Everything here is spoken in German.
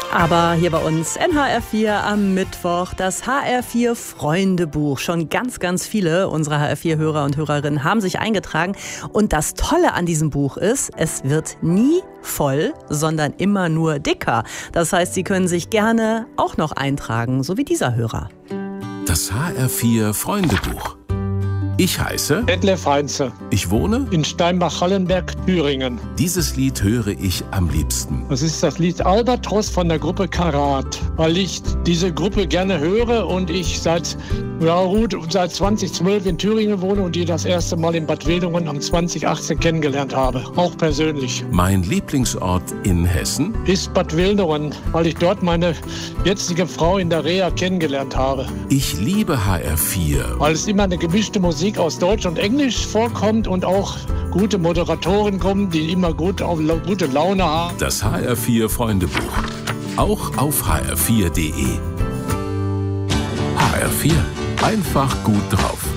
Aber hier bei uns NHR4 am Mittwoch das HR4 Freundebuch. Schon ganz, ganz viele unserer HR4-Hörer und Hörerinnen haben sich eingetragen. Und das Tolle an diesem Buch ist, es wird nie voll, sondern immer nur dicker. Das heißt, Sie können sich gerne auch noch eintragen, so wie dieser Hörer. Das HR4 Freundebuch. Ich heiße Detlef Heinze. Ich wohne In Steinbach-Hallenberg, Thüringen. Dieses Lied höre ich am liebsten. Das ist das Lied Albatros von der Gruppe Karat, weil ich diese Gruppe gerne höre und ich seit 2012 in Thüringen wohne und die das erste Mal in Bad Wildungen am 2018 kennengelernt habe, auch persönlich. Mein Lieblingsort in Hessen Ist Bad Wildungen, weil ich dort meine jetzige Frau in der Reha kennengelernt habe. Ich liebe HR4. Weil es immer eine gemischte Musik aus Deutsch und Englisch vorkommt und auch gute Moderatoren kommen, die immer gute Laune haben. Das HR4 Freundebuch. Auch auf hr4.de. HR4. Einfach gut drauf.